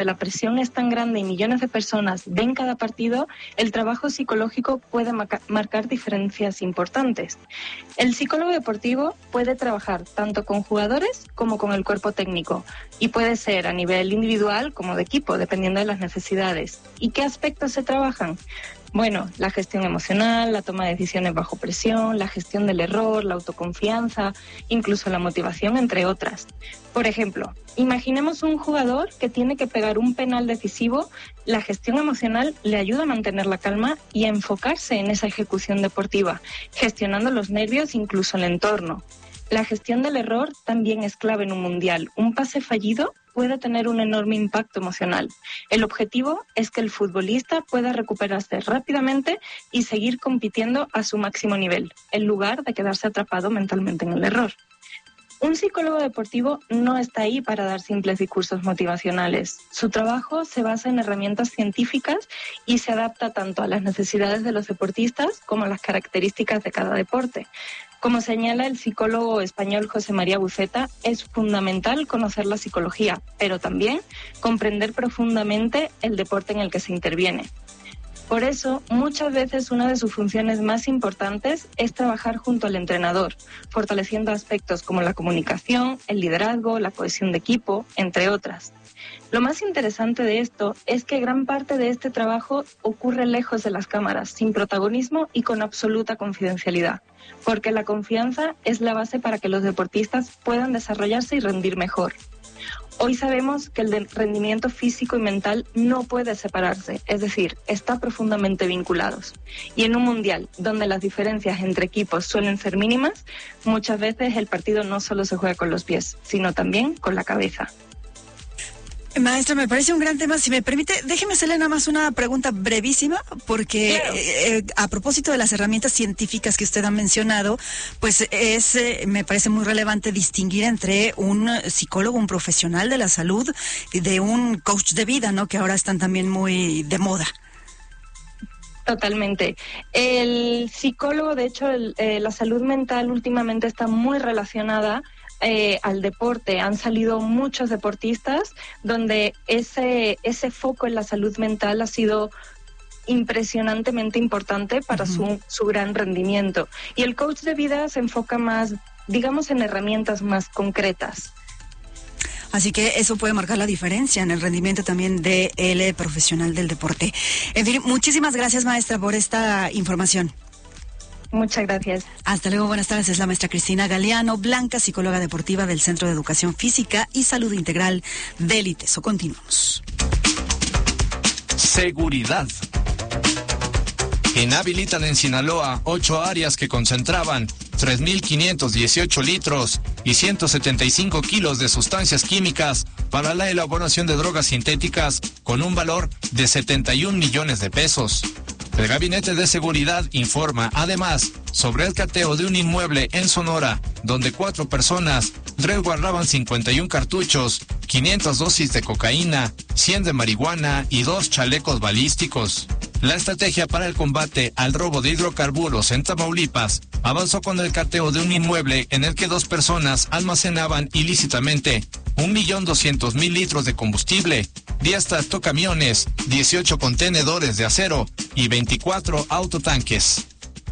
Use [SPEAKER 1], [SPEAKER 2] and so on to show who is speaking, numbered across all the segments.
[SPEAKER 1] la presión es tan grande y millones de personas ven cada partido, el trabajo psicológico puede marcar diferencias importantes. El psicólogo deportivo puede trabajar tanto con jugadores como con el cuerpo técnico y puede ser a nivel individual como de equipo, dependiendo de las necesidades. ¿Y qué aspectos se trabajan? Bueno, la gestión emocional, la toma de decisiones bajo presión, la gestión del error, la autoconfianza, incluso la motivación, entre otras. Por ejemplo, imaginemos un jugador que tiene que pegar un penal decisivo. La gestión emocional le ayuda a mantener la calma y a enfocarse en esa ejecución deportiva, gestionando los nervios, incluso el entorno. La gestión del error también es clave en un mundial. Un pase fallido puede tener un enorme impacto emocional. El objetivo es que el futbolista pueda recuperarse rápidamente y seguir compitiendo a su máximo nivel, en lugar de quedarse atrapado mentalmente en el error. Un psicólogo deportivo no está ahí para dar simples discursos motivacionales. Su trabajo se basa en herramientas científicas y se adapta tanto a las necesidades de los deportistas como a las características de cada deporte. Como señala el psicólogo español José María Buceta, es fundamental conocer la psicología, pero también comprender profundamente el deporte en el que se interviene. Por eso, muchas veces una de sus funciones más importantes es trabajar junto al entrenador, fortaleciendo aspectos como la comunicación, el liderazgo, la cohesión de equipo, entre otras. Lo más interesante de esto es que gran parte de este trabajo ocurre lejos de las cámaras, sin protagonismo y con absoluta confidencialidad, porque la confianza es la base para que los deportistas puedan desarrollarse y rendir mejor. Hoy sabemos que el rendimiento físico y mental no puede separarse, es decir, están profundamente vinculados. Y en un mundial donde las diferencias entre equipos suelen ser mínimas, muchas veces el partido no solo se juega con los pies, sino también con la cabeza.
[SPEAKER 2] Maestra, me parece un gran tema. Si me permite, déjeme hacerle nada más una pregunta brevísima, porque claro. A propósito de las herramientas científicas que usted ha mencionado, pues me parece muy relevante distinguir entre un psicólogo, un profesional de la salud, de un coach de vida, ¿no? Que ahora están también muy de moda.
[SPEAKER 1] Totalmente. El psicólogo, de hecho, la salud mental últimamente está muy relacionada al deporte. Han salido muchos deportistas donde ese foco en la salud mental ha sido impresionantemente importante para su gran rendimiento. Y el coach de vida se enfoca más, digamos, en herramientas más concretas.
[SPEAKER 2] Así que eso puede marcar la diferencia en el rendimiento también del profesional del deporte. En fin, muchísimas gracias, maestra, por esta información.
[SPEAKER 1] Muchas gracias.
[SPEAKER 2] Hasta luego, buenas tardes. Es la maestra Cristina Galeano Blanca, psicóloga deportiva del Centro de Educación Física y Salud Integral del ITESO. Continuamos.
[SPEAKER 3] Seguridad. Inhabilitan en Sinaloa 8 áreas que concentraban 3.518 litros y 175 kilos de sustancias químicas para la elaboración de drogas sintéticas con un valor de 71 millones de pesos. El Gabinete de Seguridad informa, además, sobre el cateo de un inmueble en Sonora, donde 4 personas resguardaban 51 cartuchos, 500 dosis de cocaína, 100 de marihuana y 2 chalecos balísticos. La estrategia para el combate al robo de hidrocarburos en Tamaulipas avanzó con el cateo de un inmueble en el que 2 personas almacenaban ilícitamente 1.200.000 litros de combustible, 10 tractocamiones, 18 contenedores de acero y 24 autotanques.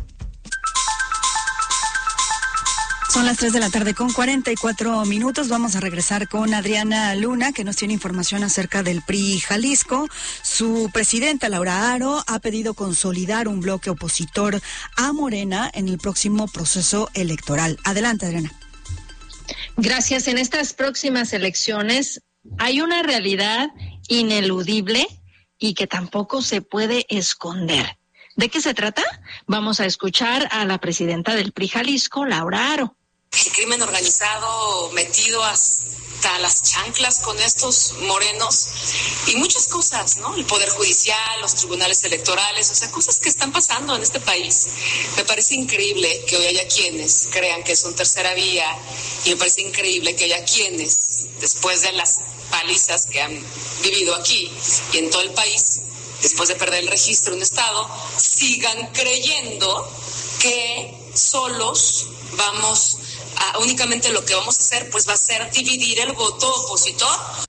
[SPEAKER 2] Son las 3 de la tarde con 44 minutos. Vamos a regresar con Adriana Luna, que nos tiene información acerca del PRI Jalisco. Su presidenta, Laura Aro, ha pedido consolidar un bloque opositor a Morena en el próximo proceso electoral. Adelante, Adriana.
[SPEAKER 4] Gracias. En estas próximas elecciones hay una realidad ineludible y que tampoco se puede esconder. ¿De qué se trata? Vamos a escuchar a la presidenta del PRI Jalisco, Laura Aro.
[SPEAKER 5] El crimen organizado metido hasta las chanclas con estos morenos y muchas cosas, ¿no? El Poder Judicial, los tribunales electorales, o sea, cosas que están pasando en este país. Me parece increíble que hoy haya quienes crean que es una tercera vía y me parece increíble que haya quienes, después de las palizas que han vivido aquí y en todo el país, después de perder el registro de un estado, sigan creyendo que solos únicamente lo que vamos a hacer pues va a ser dividir el voto opositor.